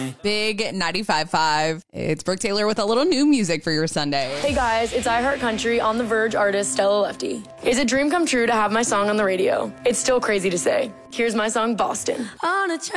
Big 95.5. It's Brooke Taylor with a little new music for your Sunday. Hey guys, it's iHeartCountry On the Verge artist Stella Lefty. It's a dream come true to have my song on the radio. It's still crazy to say. Here's my song, Boston. On a train